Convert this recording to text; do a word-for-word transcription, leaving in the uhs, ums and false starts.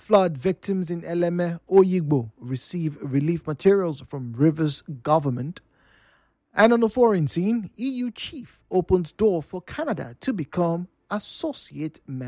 Flood victims in Eleme, Oyigbo receive relief materials from Rivers government. And on the foreign scene, E U chief opens door for Canada to become associate member.